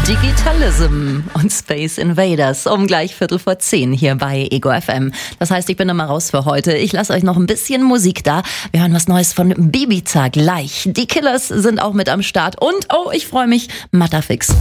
Digitalism und Space Invaders um gleich 10:15 hier bei Ego FM. Das heißt, ich bin immer raus für heute. Ich lasse euch noch ein bisschen Musik da. Wir hören was Neues von Bibiza gleich. Die Killers sind auch mit am Start und, oh, ich freue mich, Matterfix.